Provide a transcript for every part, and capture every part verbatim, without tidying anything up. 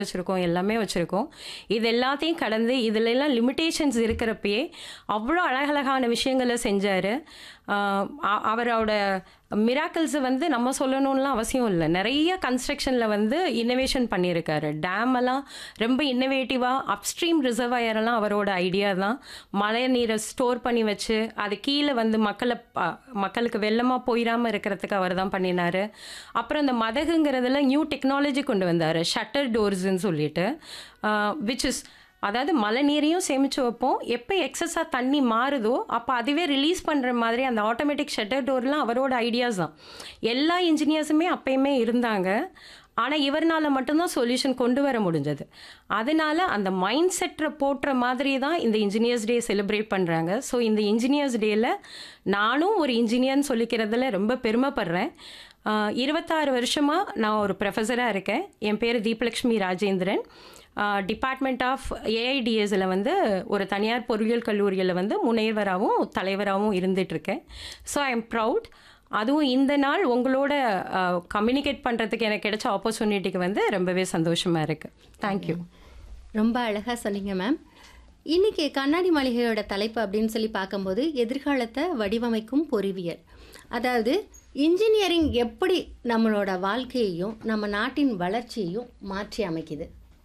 வச்சிருக்கோம், எல்லாமே வச்சிருக்கோம். இது எல்லாத்தையும் கடந்து இதுலலாம் லிமிட்டேஷன்ஸ் இருக்கிறப்பயே, அவ்ளோ அழகழகான விஷயங்கள செஞ்சாரு. அ அ அவரோட மிராக்கிள்ஸ வந்து நம்ம சொல்லணும்லாம் அவசியம் இல்ல. நெறைய கன்ஸ்ட்ரக்ஷன்ல வந்து இன்னோவேஷன் பண்ணியிருக்காரு. டேம் எல்லாம் ரொம்ப இன்னோவேட்டிவா அப்ஸ்ட்ரீம் ரிசர்வாயர் எல்லாம் அவரோட ஐடியா தான். மழை நீரை ஸ்டோர் பண்ணி வச்சு, அது கீழ வந்து மக்கள ப மக்களுக்கு வெள்ளமா போயிராம இருக்கிறதுக்கு அவர் தான் பண்ணினாரு. அப்புறம் இந்த மதகுங்கிறதுல நியூ டெக்னாலஜி கொண்டு வந்தாரு. ஷட்டர் டோர்ஸ்ன்னு சொல்லிட்டு. அ விச் இஸ் அதாவது மழை நீரையும் சேமிச்சு வைப்போம். எப்போ எக்ஸஸா தண்ணி மாறுதோ, அப்போ அதுவே ரிலீஸ் பண்ற மாதிரி அந்த ஆட்டோமேட்டிக் ஷட்டர் டோர்லாம் அவரோட ஐடியாஸ் தான். எல்லா இன்ஜினியர்ஸுமே அப்பயுமே இருந்தாங்க. ஆனா, இவர்னால மட்டும் தான் சொல்யூஷன் கொண்டு வர முடிஞ்சது. அதனால அந்த மைண்ட் செட்ற போற்ற மாதிரி தான் இந்த இன்ஜினியர்ஸ் டே செலிப்ரேட் பண்றாங்க. ஸோ இந்த இன்ஜினியர்ஸ் டேல நானும் ஒரு இன்ஜினியர்ன்னு சொல்லிக்கிறதுல ரொம்ப பெருமைப்படுறேன். அ இருபத்தாறு வருஷமா நான் ஒரு ப்ரொஃபஸரா இருக்கேன். என் பேரு தீபலட்சுமி ராஜேந்திரன். அ டிபார்ட்மெண்ட் ஆஃப் ஏஐடிஎஸ்ல வந்து ஒரு தனியார் பொறியியல் கல்லூரியில வந்து முனைவராவும், தலைவராவும் இருந்துட்டுருக்கேன். So I am proud. அதுவும் இந்த நாள் உங்களோட அ கம்யூனிகேட் பண்றதுக்கு எனக்கு கிடைச்ச ஆப்பர்ச்சுனிட்டிக்கு வந்து ரொம்பவே சந்தோஷமா இருக்கு. Thank you. ரொம்ப அழகா சொன்னீங்க மேம். இன்னைக்கு கண்ணாடி மாளிகையோட தலைப்பு அப்படின்னு சொல்லி பார்க்கும்போது, எதிர்காலத்தை வடிவமைக்கும் பொறிவியல். அதாவது இன்ஜினியரிங் எப்படி நம்மளோட வாழ்க்கையையும், நம்ம நாட்டின் வளர்ச்சியையும் மாற்றி அமைக்குது.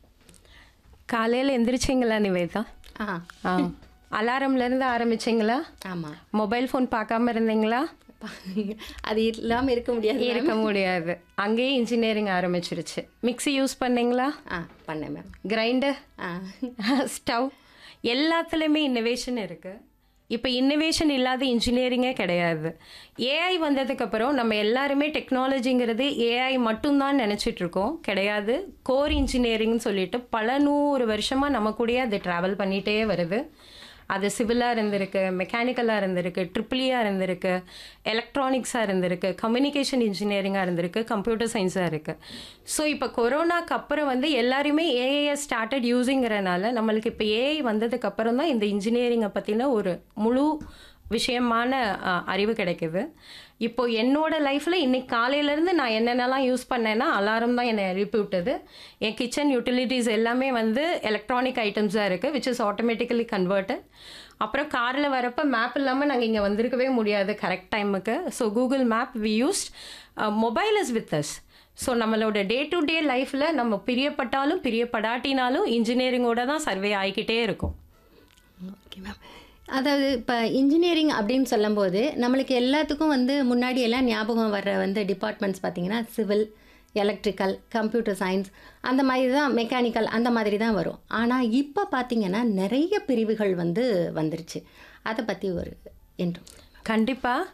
காலையில எந்திரிச்சிங்களா நிவேதா? ஆ ஆ. அலாரம்ல இருந்து ஆரம்பிச்சிங்களா? ஆமா. மொபைல் ஃபோன் பார்க்காம இருந்தீங்களா? அது இல்லாமல் இருக்க முடியாது. இருக்க முடியாது. அங்கேயே இன்ஜினியரிங் ஆரம்பிச்சிருச்சு. மிக்ஸி யூஸ் பண்ணீங்களா? ஆ பண்ணேன் மேம். கிரைண்டர், ஆ ஸ்டவ் எல்லாத்துலேயுமே இன்னோவேஷன் இருக்கு. இப்போ இன்னோவேஷன் இல்லாத இன்ஜினியரிங்கே கிடையாது. ஏஐ வந்ததுக்கப்புறம் நம்ம எல்லாருமே டெக்னாலஜிங்கிறது ஏஐ மட்டும்தான் நினச்சிட்டு இருக்கோம். கிடையாது. கோர் இன்ஜினியரிங்னு சொல்லிட்டு பல நூறு வருஷமாக நம்ம கூடயே அது ட்ராவல் பண்ணிகிட்டே வருது. அது சிவிலாக இருந்திருக்கு, மெக்கானிக்கலாக இருந்திருக்கு, ட்ரிபிளியாக இருந்திருக்கு, எலக்ட்ரானிக்ஸாக இருந்திருக்கு, கம்யூனிகேஷன் இன்ஜினியரிங்காக இருந்திருக்கு, கம்ப்யூட்டர் சயின்ஸாக இருக்குது. ஸோ இப்போ கொரோனாக்கு அப்புறம் வந்து எல்லாருமே ஏஐ ஸ்டார்டட் யூஸிங்கிறனால நம்மளுக்கு இப்போ ஏஐ வந்ததுக்கப்புறம் தான் இந்த இன்ஜினியரிங்கை பற்றின ஒரு முழு விஷயமான அறிவு கிடைக்குது. இப்போ என்னோட லைஃப்பில் இன்னைக்கு காலையிலேருந்து நான் என்னென்னலாம் யூஸ் பண்ணேன்னா, அலாரம் தான் என்னை எழுப்பி விட்டது. என் கிச்சன் யூட்டிலிட்டிஸ் எல்லாமே வந்து எலக்ட்ரானிக் ஐட்டம்ஸாக இருக்குது, விச் இஸ் ஆட்டோமேட்டிக்கலி கன்வெர்ட்டட். அப்புறம் காரில் வரப்போ மேப் இல்லாமல் நாங்கள் இங்கே வந்திருக்கவே முடியாது கரெக்ட் டைமுக்கு. So Google map we used. Mobile is with us. So நம்மளோட டே டு டே லைஃப்பில் நம்ம பிரியப்பட்டாலும் பிரியப்படாட்டினாலும் இன்ஜினியரிங்கோட தான் சர்வே ஆகிக்கிட்டே இருக்கும். Okay ma'am. அதாவது இப்போ இன்ஜினியரிங் அப்படின்னு சொல்லும்போது நம்மளுக்கு எல்லாத்துக்கும் வந்து முன்னாடி எல்லாம் ஞாபகம் வர்ற வந்து டிபார்ட்மெண்ட்ஸ் பார்த்திங்கன்னா சிவில், எலக்ட்ரிக்கல், கம்ப்யூட்டர் சயின்ஸ், அந்த மாதிரி தான், மெக்கானிக்கல் அந்த மாதிரி தான் வரும். ஆனால் இப்போ பார்த்திங்கன்னா நிறைய பிரிவுகள் வந்து வந்துருச்சு. அதை பற்றி ஒரு என்று கண்டிப்பாக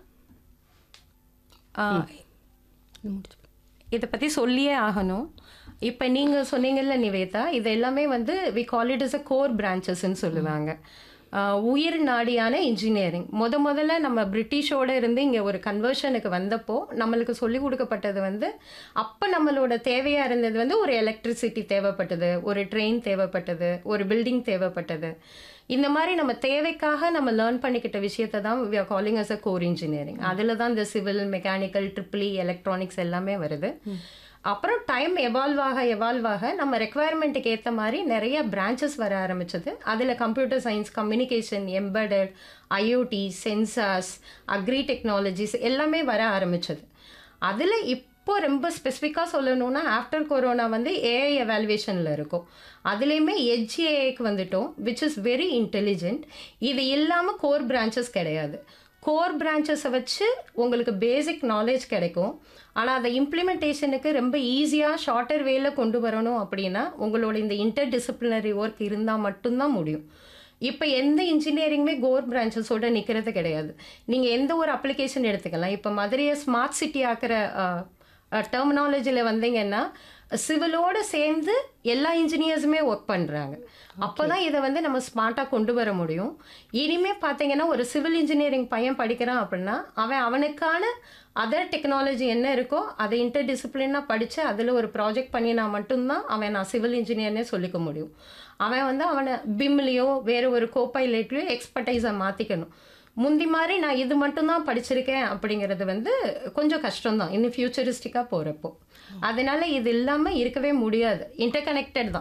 இதை பற்றி சொல்லியே ஆகணும். இப்போ நீங்கள் சொன்னீங்கல்ல நிவேதா, இது எல்லாமே வந்து we call it is a core பிரான்ச்சஸ்ன்னு சொல்லுவாங்க. உயிர் நாடியான இன்ஜினியரிங் முத முதல்ல நம்ம பிரிட்டிஷோடு இருந்து இங்கே ஒரு கன்வர்ஷனுக்கு வந்தப்போ நம்மளுக்கு சொல்லி கொடுக்கப்பட்டது வந்து, அப்போ நம்மளோட தேவையாக இருந்தது வந்து ஒரு எலக்ட்ரிசிட்டி தேவைப்பட்டது, ஒரு ட்ரெயின் தேவைப்பட்டது, ஒரு பில்டிங் தேவைப்பட்டது. இந்த மாதிரி நம்ம தேவைக்காக நம்ம லேர்ன் பண்ணிக்கிட்ட விஷயத்தை தான் we are calling as a core engineering. அதில் தான் இந்த சிவில், மெக்கானிக்கல், ட்ரிபிளி, எலக்ட்ரானிக்ஸ் எல்லாமே வருது. அப்புறம் டைம் எவால்வ் ஆக எவால்வ் ஆக நம்ம ரெக்குவயர்மெண்ட்டுக்கு ஏற்ற மாதிரி நிறைய பிரான்ச்சஸ் வர ஆரம்பிச்சது. அதில் computer science, communication, embedded, IoT, sensors, agri technologies எல்லாமே வர ஆரம்பிச்சது. அதில் இப்போ ரொம்ப ஸ்பெசிஃபிக்காக சொல்லணும்னா ஆஃப்டர் கொரோனா வந்து ஏஐ எவாலுவேஷனில் இருக்கும். அதுலேயுமே எட்ஜ் ஏஐக்கு வந்துட்டோம், விச் இஸ் வெரி இன்டெலிஜென்ட். இது இல்லாமல் கோர் பிரான்ச்சஸ் கிடையாது. கோர் பிரான்ச்சஸை வச்சு உங்களுக்கு பேசிக் நாலேஜ் கிடைக்கும். ஆனால் அதை இம்ப்ளிமெண்டேஷனுக்கு ரொம்ப ஈஸியாக ஷார்ட்டர் வேல கொண்டு வரணும் அப்படின்னா உங்களோட இந்த இன்டர் டிசிப்ளினரி ஒர்க் இருந்தால் மட்டும்தான் முடியும். இப்போ எந்த இன்ஜினியரிங்குமே கோர் பிரான்ச்சஸோட நிற்கிறது கிடையாது. நீங்கள் எந்த ஒரு அப்ளிகேஷன் எடுத்துக்கலாம். இப்போ மதுரையை ஸ்மார்ட் சிட்டி ஆக்கிற டெர்மினாலஜியில் வந்தீங்கன்னா சிவிலோடு சேர்ந்து எல்லா இன்ஜினியர்ஸுமே ஒர்க் பண்ணுறாங்க. அப்போ தான் இதை வந்து நம்ம ஸ்மார்ட்டாக கொண்டு வர முடியும். இனிமேல் பார்த்தீங்கன்னா ஒரு சிவில் இன்ஜினியரிங் பையன் படிக்கிறான் அப்படின்னா அவன் அவனுக்கான அதர் டெக்னாலஜி என்ன இருக்கோ அதை இன்டர் டிசிப்ளினாக படித்து அதில் ஒரு ப்ராஜெக்ட் பண்ணினா மட்டும்தான் அவன் நான் சிவில் இன்ஜினியர்னே சொல்லிக்க முடியும். அவன் வந்து அவனை பிம்லேயோ வேறு ஒரு கோப்பைலேட்லேயோ எக்ஸ்பர்டைஸை மாற்றிக்கணும். முந்தி மாதிரி நான் இது மட்டும்தான் படிச்சிருக்கேன் அப்படிங்கிறது வந்து கொஞ்சம் கஷ்டம்தான் இன்னும் ஃபியூச்சரிஸ்டிக்காக போகிறப்போ. அதனால இது இல்லாமல் இருக்கவே முடியாது. இன்டர்கனெக்டட் தான்.